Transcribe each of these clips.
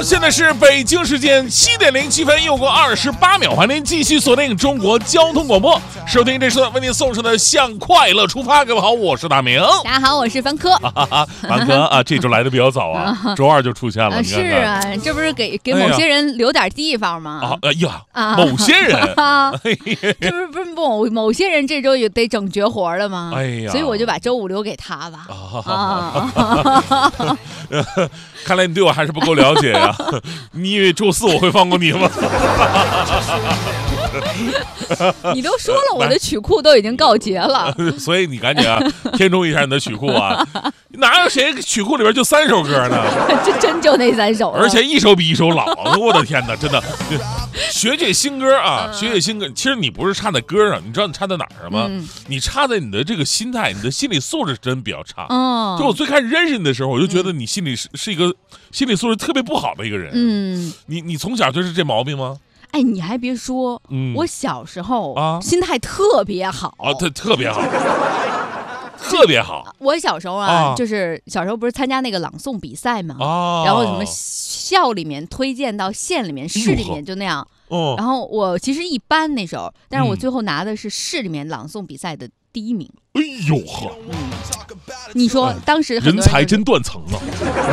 好，现在是北京时间7点07分，又过28秒，欢迎您继续锁定中国交通广播，收听这时段为您送上的向快乐出发。各位好，我是大明。 大家好，我是凡科。 凡哥啊，这周来的比较早啊，周二就出现了。你看看是啊，这不是给某些人留点地方吗？ 哎呀，某些人啊， 这不是某些人这周也得整绝活了吗？ 哎呀， 所以我就把周五留给他吧。 看来你对我还是不够了解呀。你以为周四我会放过你吗？ 你都说了，我的曲库都已经告捷了， 所以你赶紧填充一下你的曲库啊！哪有谁曲库里边就3首歌呢？ 这真就那3首， 而且一首比一首老。我的天哪，真的，学这新歌啊，学这新歌。其实你不是差在歌上，你知道你差在哪儿吗？你差在你的这个心态，你的心理素质真比较差。就我最开始认识你的时候，我就觉得你心里是一个心理素质特别不好的一个人。你从小就是这毛病吗？ 哎，你还别说，我小时候心态特别好啊，特别好，特别好。 我小时候就是小时候不是参加那个朗诵比赛嘛，然后什么校里面推荐到县里面、市里面就那样。然后我其实一般那时候，但是我最后拿的是市里面朗诵比赛的第1名。 哎呦呵！ 你说当时人才真断层啊！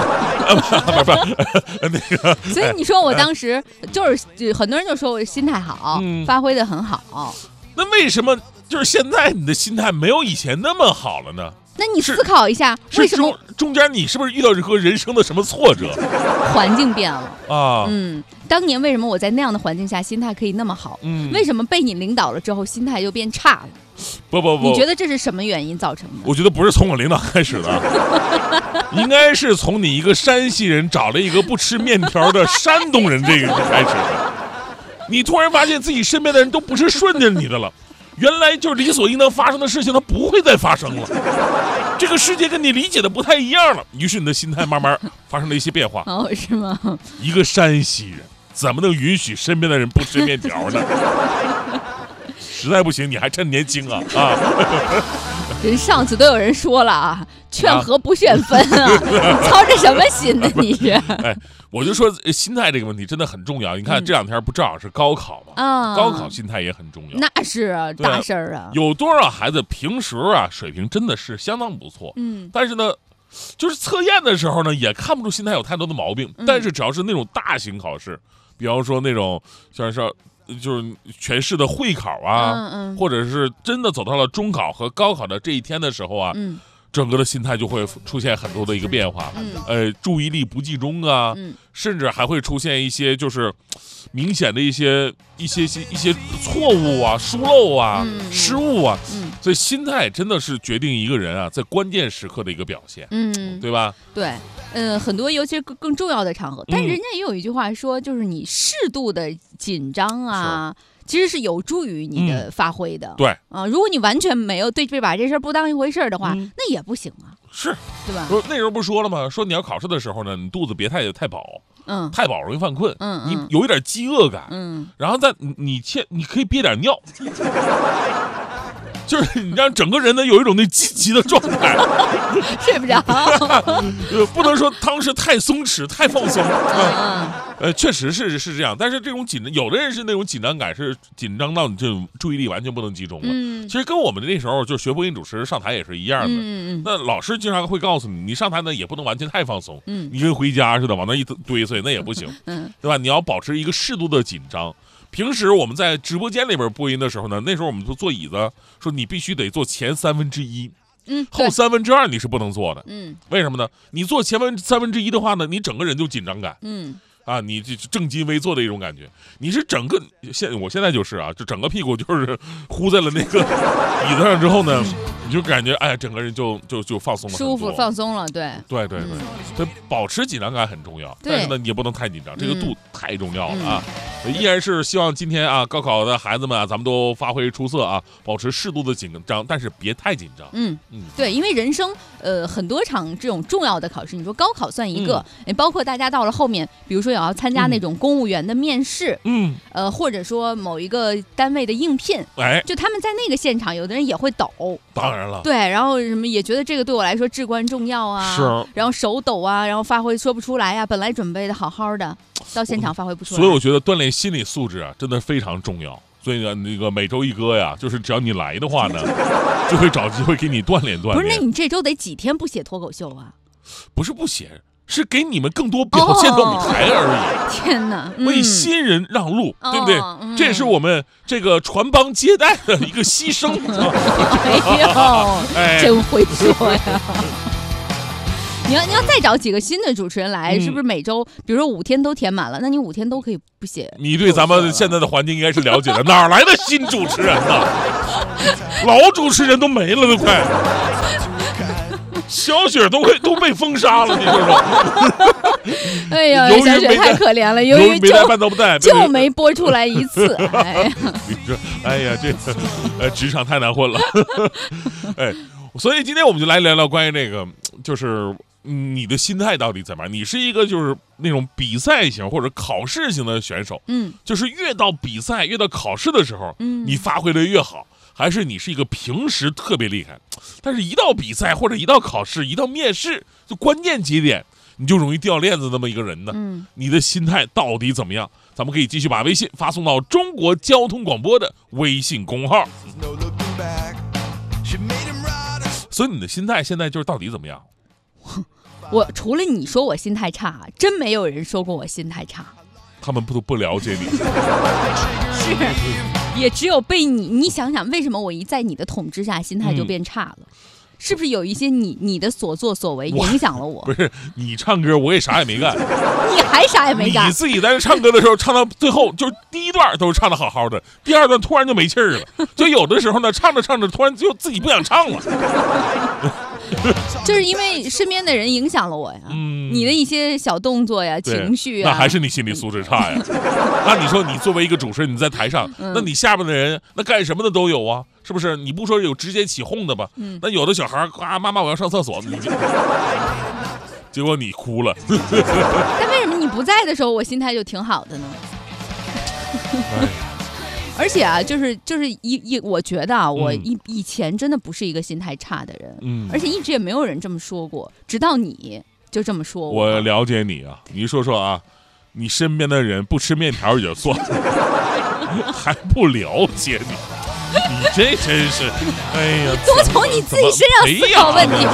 那个， 所以你说我当时就是很多人就说我心态好，发挥的很好。 那为什么就是现在你的心态没有以前那么好了呢？ 那你思考一下，为什么中间你是不是遇到任何人生的什么挫折？ 环境变了啊， 当年为什么我在那样的环境下心态可以那么好？为什么被你领导了之后心态就变差了？ 不， 你觉得这是什么原因造成的？ 我觉得不是从我领导开始的，应该是从你一个山西人找了一个不吃面条的山东人这个开始的。你突然发现自己身边的人都不是顺着你的了。原来就是理所应当发生的事情，它不会再发生了。这个世界跟你理解的不太一样了，于是你的心态慢慢发生了一些变化。 哦，是吗？ 一个山西人怎么能允许身边的人不吃面条呢？实在不行，你还趁年轻啊！ 人上次都有人说了啊，劝和不劝分啊，你操这什么心呢？你是？ 哎，我就说心态这个问题真的很重要。你看这2天不正好是高考吗？高考心态也很重要。 那是啊，大事儿啊。 有多少孩子平时水平真的是相当不错，但是呢，就是测验的时候呢，也看不出心态有太多的毛病。但是只要是那种大型考试，比方说那种像是。就是全市的会考啊，或者是真的走到了中考和高考的这一天的时候啊，整个的心态就会出现很多的一个变化，注意力不集中啊，甚至还会出现一些就是明显的一些错误啊、疏漏啊、失误啊，所以心态真的是决定一个人在关键时刻的一个表现，对吧？ 对，很多尤其是更重要的场合，但人家也有一句话说，就是你适度的紧张啊。其实是有助于你的发挥的， 对如果你完全没有把这事儿不当一回事儿的话，那也不行啊， 是， 对吧？ 那时候不说了吗？说你要考试的时候呢，你肚子别太饱，太饱容易犯困，你有一点饥饿感，然后你可以憋点尿。就是你让整个人呢有一种那积极的状态， 睡不着， 不能说当时太松弛、太放松。确实是这样，但是这种有的人是那种紧张感，是紧张到你这种注意力完全不能集中了。其实跟我们那时候就学播音主持上台也是一样的。那老师经常会告诉你，你上台呢也不能完全太放松，你跟回家似的往那一堆碎，那也不行，对吧？你要保持一个适度的紧张。平时我们在直播间里边播音的时候呢，那时候我们就坐椅子，说你必须得坐前1/3，后2/3你是不能坐的，为什么呢？你坐前1/3的话呢，你整个人就紧张感，你这正襟危坐的一种感觉，你是整个我现在就是就整个屁股就是呼在了那个椅子上之后呢，你就感觉整个人就放松了， 舒服放松了，对， 所以保持紧张感很重要，但是呢，你也不能太紧张，这个度太重要了啊。 依然是希望今天啊，高考的孩子们啊，咱们都发挥出色啊，保持适度的紧张，但是别太紧张。 对，因为人生很多场这种重要的考试，你说高考算一个，包括大家到了后面，比如说也要参加那种公务员的面试，或者说某一个单位的应聘，就他们在那个现场，有的人也会抖。 当然了， 对，然后什么也觉得这个对我来说至关重要啊， 是， 然后手抖啊，然后发挥说不出来啊，本来准备的好好的，到现场发挥不出来。 所以我觉得锻炼心理素质啊，真的非常重要。所以呢，那个每周一歌呀，就是只要你来的话呢，就会找机会给你锻炼锻炼。 不是，那你这周得几天不写脱口秀啊？ 不是不写，是给你们更多表现的舞台而已。 天哪， 为新人让路，对不对？这也是我们这个传帮接代的一个牺牲。 哎呦，真会说呀！你要再找几个新的主持人来，是不是每周，比如说5天都填满了，那你5天都可以不写？ 你对咱们现在的环境应该是了解的，哪来的新主持人呢？老主持人都没了，都快。小雪都被封杀了，你说说。 哎呀，小雪太可怜了，由于没带半都不带， 就没播出来一次。哎呀， 你说，哎呀，这职场太难混了。哎，所以今天我们就来聊聊关于这个，就是你的心态到底怎么样？你是一个就是那种比赛型或者考试型的选手，就是越到比赛越到考试的时候，你发挥的越好。还是你是一个平时特别厉害，但是一到比赛或者一到考试一到面试就关键节点你就容易掉链子那么一个人呢？你的心态到底怎么样？咱们可以继续把微信发送到中国交通广播的微信公号。所以你的心态现在就是到底怎么样？ 我除了你说我心态差，真没有人说过我心态差。 他们不了解你。 是。也只有被你想想，为什么我一在你的统治下心态就变差了？是不是有一些你的所作所为影响了我？ 不是，你唱歌我也啥也没干， 你还啥也没干。 你自己在这唱歌的时候，唱到最后就是第一段都是唱的好好的，第二段突然就没气儿了，就有的时候呢，唱着唱着突然就自己不想唱了。 就是因为身边的人影响了我呀，你的一些小动作呀、情绪啊， 那还是你心理素质差呀。那你说你作为一个主持人，你在台上，那你下边的人那干什么的都有啊，是不是？你不说有直接起哄的吧？那有的小孩啊，妈妈我要上厕所，结果你哭了。 但为什么你不在的时候，我心态就挺好的呢？而且啊，就是我觉得啊，我以前真的不是一个心态差的人，而且一直也没有人这么说过，直到你就这么说我了解你啊，你说说啊，你身边的人不吃面条也就算了，还不了解你，你这真是，哎呀， 多从你自己身上思考问题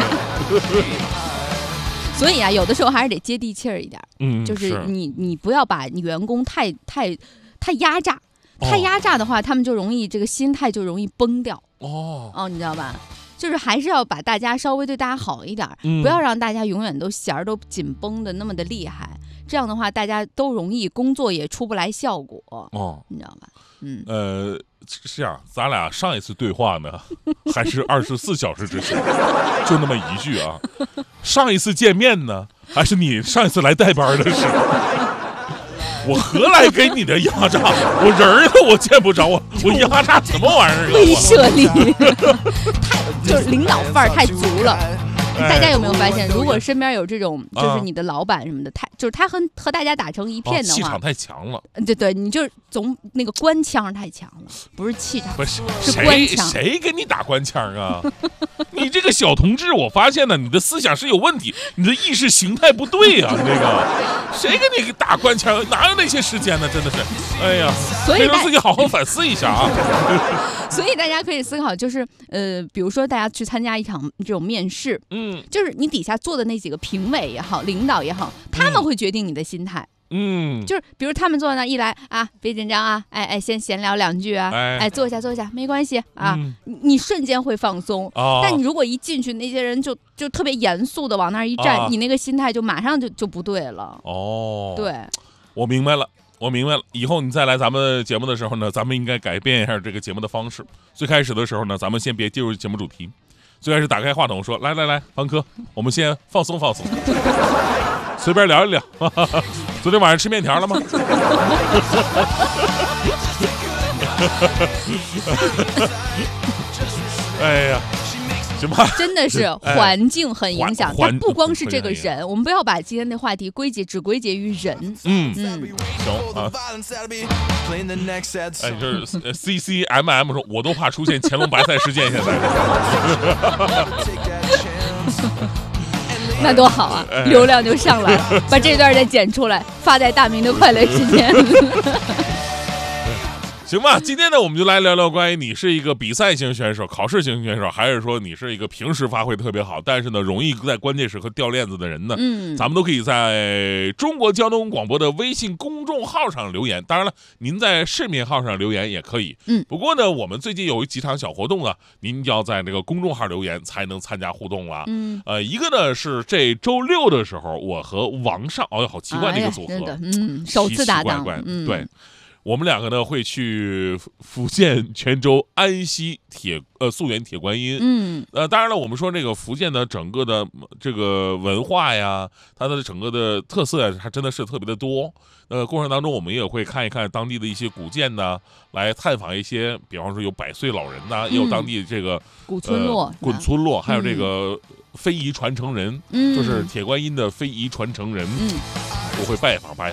所以啊，有的时候还是得接地气儿一点，就是你不要把你员工太压榨。太压榨的话，他们就容易这个心态就容易崩掉。你知道吧？就是还是要把大家稍微对大家好一点，不要让大家永远都弦儿都紧绷的那么的厉害。这样的话，大家都容易工作也出不来效果。你知道吧？ 是这样，咱俩上一次对话呢，还是24小时之前，就那么一句啊。上一次见面呢，还是你上一次来带班的时候。我何来给你的压榨？我人儿我见不着，我压榨什么玩意儿？ 威慑力，就是领导范儿太足了。大家有没有发现，如果身边有这种，就是你的老板什么的，就是他和大家打成一片的话， 气场太强了。 对，你就是总那个官腔太强了，不是气场， 不是官腔。 谁给你打官腔啊？你这个小同志，我发现呢，你的思想是有问题，你的意识形态不对呀，这个谁给你打官腔？哪有那些时间呢？真的是，哎呀，所以自己好好反思一下啊。 所以大家可以思考，就是比如说大家去参加一场这种面试，就是你底下坐的那几个评委也好，领导也好，他们会决定你的心态。就是比如他们坐在那一来啊，别紧张啊，先闲聊2句啊，坐下，没关系啊，你瞬间会放松。但你如果一进去，那些人就特别严肃的往那儿一站，你那个心态就马上就不对了。对， 我明白了。以后你再来咱们节目的时候呢，咱们应该改变一下这个节目的方式。最开始的时候呢，咱们先别进入节目主题，最开始打开话筒说，来，方科，我们先放松，随便聊一聊。 昨天晚上吃面条了吗？哎呀，行吧， 真的是环境很影响，但不光是这个人，我们不要把今天的话题只归结于人。 行啊。哎，就是 CCMM 说，我都怕出现乾隆白菜事件，现在。 那多好啊，流量就上来了，把这段再剪出来，发在大明的快乐时间。 行吧，今天呢，我们就来聊聊关于你是一个比赛型选手、考试型选手，还是说你是一个平时发挥特别好，但是呢容易在关键时刻掉链子的人呢？咱们都可以在中国交通广播的微信公众号上留言，当然了，您在视频号上留言也可以。不过呢，我们最近有几场小活动啊，您要在这个公众号留言才能参加互动了。一个呢是这周六的时候，我和王上，好奇怪这个组合， 首次搭档， 对。我们两个呢会去福建泉州安溪溯源铁观音。当然了，我们说这个福建的整个的这个文化呀，它的整个的特色呀，还真的是特别的多。过程当中我们也会看一看当地的一些古建呢，来探访一些，比方说有100岁老人呐，也有当地这个古村落， 还有这个非遗传承人，就是铁观音的非遗传承人，我会拜访。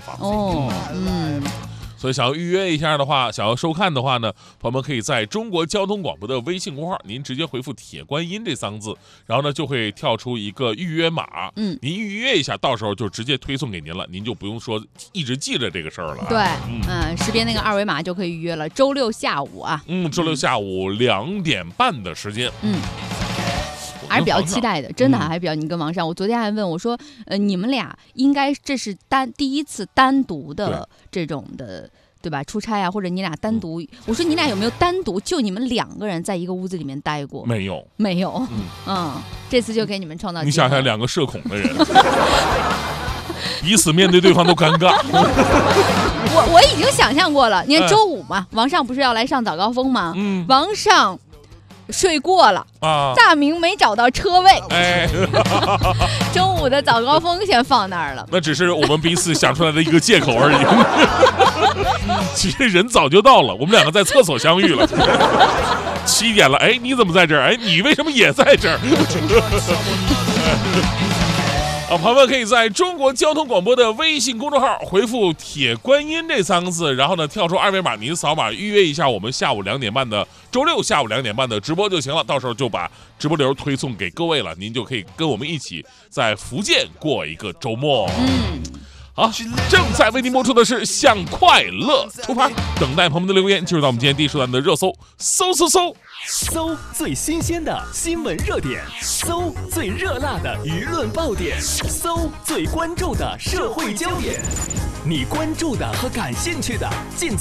所以想要预约一下的话，想要收看的话呢，朋友们可以在中国交通广播的微信公号，您直接回复铁观音这3个字，然后呢就会跳出一个预约码，您预约一下，到时候就直接推送给您了，您就不用说一直记着这个事儿了。 对，识别那个2维码就可以预约了，周六下午啊， 周六下午2点半的时间， 还是比较期待的，真的还比较。你跟王上，我昨天还问我说，你们俩应该这是第一次单独的这种的，对吧？出差啊，或者你俩单独，我说你俩有没有单独就你们2个人在一个屋子里面待过？ 没有， 这次就给你们创造机会。 你想想2个社恐的人，彼此面对对方都尴尬。 我已经想象过了，你看周5嘛，王上不是要来上早高峰吗？王上睡过了啊，大明没找到车位，中午的早高峰先放那儿了。 那只是我们彼此想出来的一个借口而已。其实人早就到了，我们2个在厕所相遇了。7点了，你怎么在这儿？你为什么也在这儿？朋友们可以在中国交通广播的微信公众号回复铁观音这3个字，然后呢跳出2维码，您扫码预约一下我们下午2点半的周六下午2点半的直播就行了，到时候就把直播流推送给各位了，您就可以跟我们一起在福建过一个周末。好，正在为您播出的是向快乐出发，等待朋友们的留言，进入到我们今天第1时段的热搜， 搜最新鲜的新闻热点，搜最热辣的舆论爆点，搜最关注的社会焦点，你关注的和感兴趣的尽